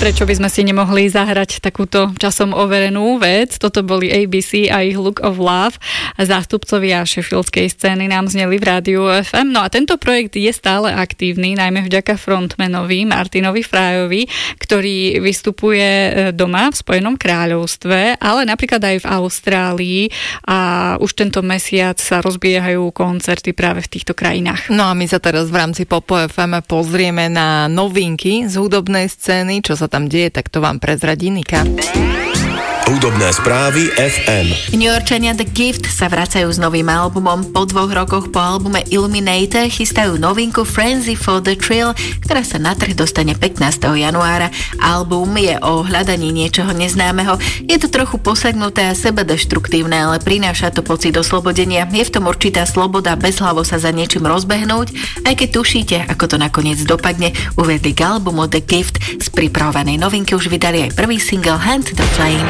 prečo by sme si nemohli zahrať takúto časom overenú vec. Toto boli ABC a ich Look of Love. Zástupcovia sheffieldskej scény nám zneli v Rádiu FM. No a tento projekt je stále aktívny, najmä vďaka frontmanovi Martinovi Fryovi, ktorý vystupuje doma v Spojenom kráľovstve, ale napríklad aj v Austrálii a už tento mesiac sa rozbiehajú koncerty práve v týchto krajinách. No a my sa teraz v rámci Popo FM pozrieme na novinky z hudobnej scény. Čo sa tam deje, tak to vám prezradí Nika. Hudobné správy FM. New Yorkčania The Gift sa vracajú s novým albumom. Po 2 rokoch po albume Illuminate chystajú novinku Frenzy for the Thrill, ktorá sa na trh dostane 15. januára. Album je o hľadaní niečoho neznámeho. Je to trochu posagnuté a sebadeštruktívne, ale prináša to pocit oslobodenia. Je v tom určitá sloboda bezhlavo sa za niečím rozbehnúť, aj keď tušíte, ako to nakoniec dopadne. Uvedli k albumu The Gift. Z pripravovanej novinky už vydali aj prvý single Hand the Flame.